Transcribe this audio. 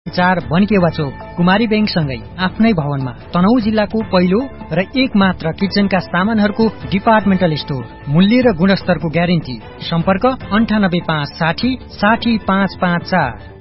4 बनकेवा चोक कुमारी बैंकसँगै आफ्नै भवनमा तनहुँ जिल्लाको पहिलो र एक मात्र किचनका सामानहरूको डिपार्टमेन्टल स्टोर। मूल्य र गुणस्तरको ग्यारेन्टी। सम्पर्क 9856060554।